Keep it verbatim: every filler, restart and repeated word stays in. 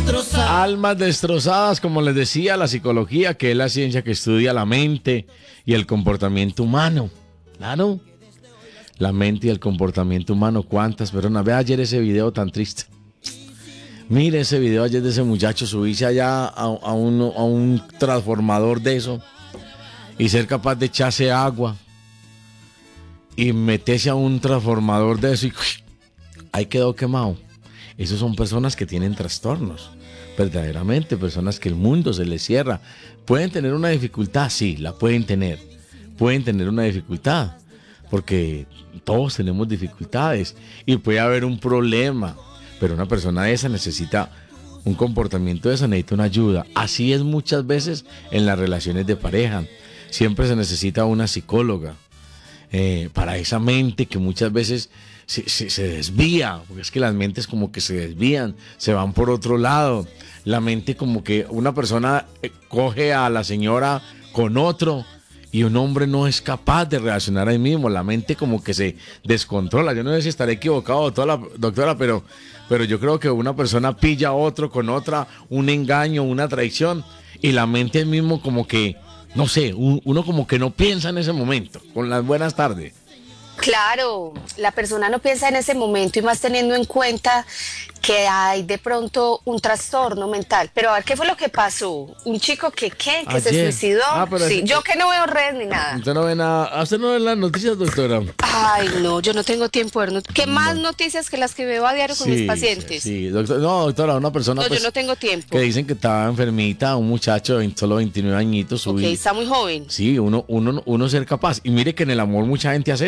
destrozadas. Almas destrozadas, como les decía, la psicología, que es la ciencia que estudia la mente y el comportamiento humano. Claro, la mente y el comportamiento humano. ¿Cuántas personas? Ve ayer ese video tan triste. Mire ese video ayer de ese muchacho subirse allá a, a, un, a un transformador de eso y ser capaz de echarse agua y meterse a un transformador de eso y ahí quedó quemado. Esas son personas que tienen trastornos, verdaderamente, personas que el mundo se les cierra. ¿Pueden tener una dificultad? Sí, la pueden tener. Pueden tener una dificultad, porque todos tenemos dificultades y puede haber un problema, pero una persona de esa necesita un comportamiento de esa, necesita una ayuda. Así es muchas veces en las relaciones de pareja. Siempre se necesita una psicóloga eh, para esa mente que muchas veces Se, se, se desvía, porque es que las mentes como que se desvían, se van por otro lado. La mente como que una persona coge a la señora con otro y un hombre no es capaz de reaccionar ahí mismo. La mente como que se descontrola. Yo no sé si estaré equivocado, doctora, doctora pero, pero yo creo que una persona pilla a otro con otra, un engaño, una traición, y la mente ahí mismo como que, no sé, un, uno como que no piensa en ese momento. Con las buenas tardes. Claro, la persona no piensa en ese momento y más teniendo en cuenta que hay de pronto un trastorno mental. Pero a ver, ¿qué fue lo que pasó? ¿Un chico que qué? ¿Que Ayer. se suicidó? Ah, pero sí, es- yo que no veo redes ni nada. ¿Usted no ve nada? ¿Usted no ve las noticias, doctora? Ay, no, yo no tengo tiempo de ver not- ¿Qué más noticias que las que veo a diario con mis pacientes? Sí, doctor, no, doctora, una persona No, pues, yo no tengo tiempo. que dicen que estaba enfermita, un muchacho de solo veintinueve añitos. Ok, subí- está muy joven. Sí, uno, uno, uno ser capaz. Y mire que en el amor mucha gente hace